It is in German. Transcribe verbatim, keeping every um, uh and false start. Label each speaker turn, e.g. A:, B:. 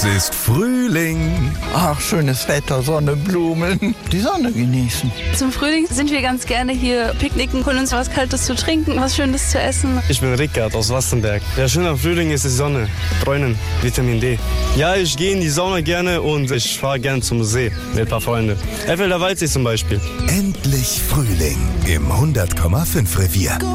A: Es ist Frühling.
B: Ach, schönes Wetter, Sonne, Blumen. Die Sonne genießen.
C: Zum Frühling sind wir ganz gerne hier picknicken, holen uns was Kaltes zu trinken, was Schönes zu essen.
D: Ich bin Rickard aus Wastenberg. Der schöne am Frühling ist die Sonne, Bräunen, Vitamin D. Ja, ich gehe in die Sauna gerne und ich fahre gerne zum See mit ein paar Freunden. Effelder Waldsee zum Beispiel.
A: Endlich Frühling im hundert Komma fünf Revier.